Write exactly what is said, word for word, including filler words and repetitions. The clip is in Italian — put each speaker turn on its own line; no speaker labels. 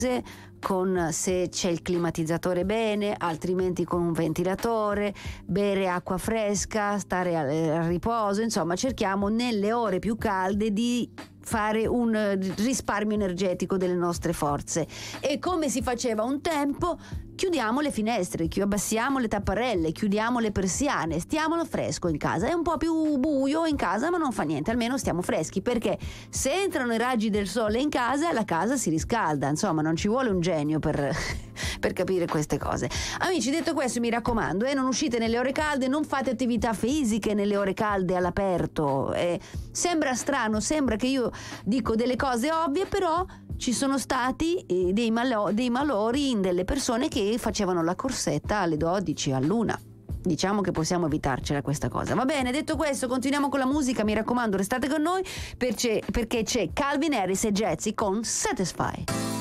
con, se c'è il climatizzatore bene, altrimenti con un ventilatore, bere acqua fresca, stare al, al riposo, insomma cerchiamo nelle ore più calde di fare un risparmio energetico delle nostre forze. E come si faceva un tempo, chiudiamo le finestre, abbassiamo le tapparelle, chiudiamo le persiane, stiamo al fresco in casa. È un po' più buio in casa, ma non fa niente, almeno stiamo freschi, perché se entrano i raggi del sole in casa, la casa si riscalda. Insomma, non ci vuole un genio per, per capire queste cose. Amici, detto questo, mi raccomando, eh, non uscite nelle ore calde, non fate attività fisiche nelle ore calde all'aperto. Eh, sembra strano, sembra che io dico delle cose ovvie, però ci sono stati eh, dei, malo- dei malori in delle persone che facevano la corsetta alle dodici, all'una. Diciamo che possiamo evitarcela questa cosa. Va bene, detto questo, continuiamo con la musica. Mi raccomando, restate con noi perché, perché c'è Calvin Harris e Jazzy con Satisfy.